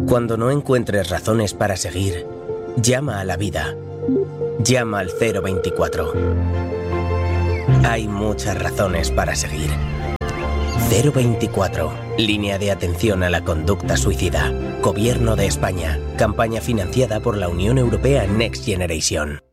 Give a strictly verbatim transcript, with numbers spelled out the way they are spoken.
Cuando no encuentres razones para seguir, llama a la vida. Llama al cero veinticuatro. Hay muchas razones para seguir. cero veinticuatro. Línea de atención a la conducta suicida. Gobierno de España. Campaña financiada por la Unión Europea Next Generation.